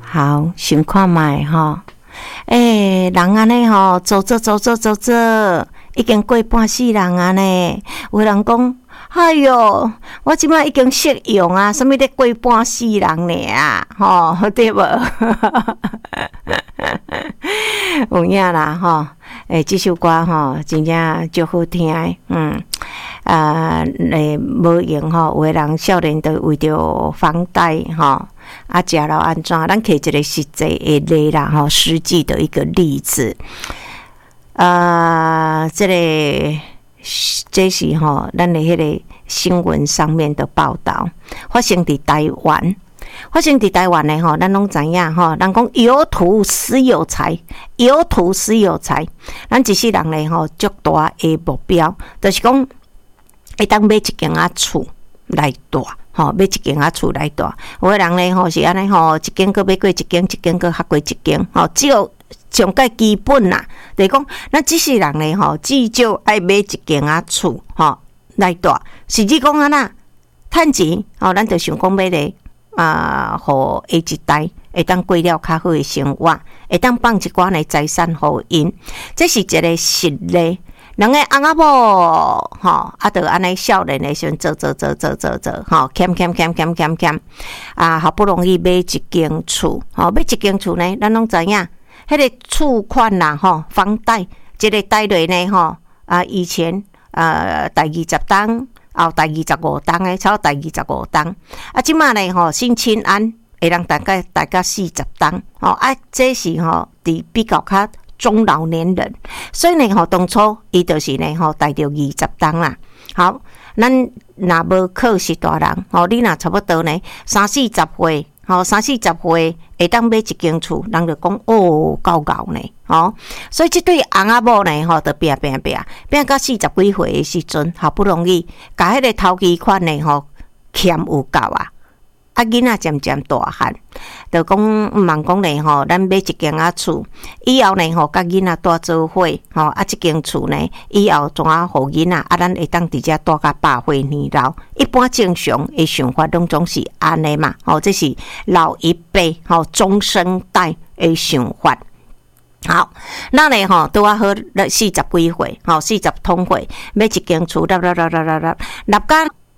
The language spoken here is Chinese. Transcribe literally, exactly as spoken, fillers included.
好，先看卖吼。诶、欸，人安尼吼，走着走着走着，已经过半世人啊呢。有人讲，哎哟，我即摆已经适用啊，什么咧过半世人呢啊，吼，对无？有影啦吼，诶，这首歌吼，真正足好听诶，嗯。啊，诶，无用吼，有诶人少年都为着房贷吼，啊，食了安怎？咱摕一个实际诶例啦吼，实际的一个例子。啊，这个这是吼，咱诶迄个新闻上面的报道，发生伫台湾。发生伫台湾的吼，咱拢知影吼。人讲有土斯有财，有土斯有财。咱一世人咧吼，足大诶目标，就是讲。会当买一间啊厝来住，吼，买一间啊厝来住。有诶人咧吼是安尼吼，一间搁买过一间，一间搁合过一间，吼，只有上介基本啦。就是讲，咱即世人咧吼，至少爱买一间啊厝，吼来住。甚至讲安那趁钱，吼，咱就想讲买咧啊，互下一代会当过了较好诶生活，会当放一寡诶财产互因。这是一个实例。人个翁仔某吼，啊，着安尼少年诶时阵做做做做做做，吼，欠欠欠欠欠欠，啊，好不容易买一间厝，吼，买一间厝呢，咱拢知影，迄个厝款啦，吼，房贷，一个贷落呢，吼，啊，以前呃，第二十档，后第二十五档诶，超第二十五档，啊，即马呢，吼，新青安会让大概大概四十档，吼，啊，这是吼，伫比较较。中老年人，所以呢，吼当初伊就是呢，吼贷着二十档啦。好，咱若无考识大人，吼你若差不多呢，三四十岁，吼三四十岁会当买一间厝，人就讲哦，够够呢，吼。所以这对翁仔某呢，吼，就拼拼拼拼到四十几岁的时阵，好不容易，甲迄个头期款呢，吼欠有够啊。啊，囡仔渐渐大汉，就讲毋茫讲咧吼，咱买一间啊厝，以后呢吼，甲囡仔住做伙，吼啊，即间厝呢，以后怎啊互囡仔啊，咱会当伫遮住甲百岁年老。一般正常诶想法拢总是安尼嘛，吼，这是老一辈吼中生代诶想法。好，咱咧吼拄啊好四十几岁，吼四十通岁，买一间厝，啦啦啦啦啦啦，立甲